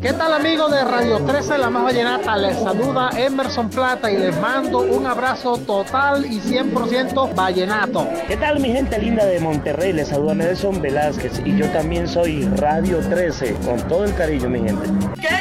¿Qué tal, amigos de Radio 13, la más vallenata? Les saluda Emerson Plata y les mando un abrazo total y 100% vallenato. ¿Qué tal, mi gente linda de Monterrey? Les saluda Nelson Velázquez y yo también soy Radio 13, con todo el cariño, mi gente.